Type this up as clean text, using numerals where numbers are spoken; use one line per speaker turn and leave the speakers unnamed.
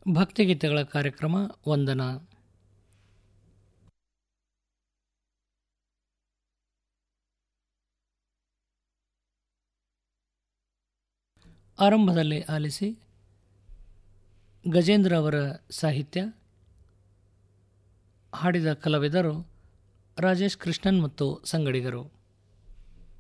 ಭಕ್ತಿಗೀತೆಗಳ ಕಾರ್ಯಕ್ರಮ ವಂದನ. ಆರಂಭದಲ್ಲಿ ಆಲಿಸಿ ಗಜೇಂದ್ರ ಅವರ ಸಾಹಿತ್ಯ, ಹಾಡಿದ ಕಲಾವಿದರು ರಾಜೇಶ್ ಕೃಷ್ಣನ್ ಮತ್ತು ಸಂಗಡಿಗರು.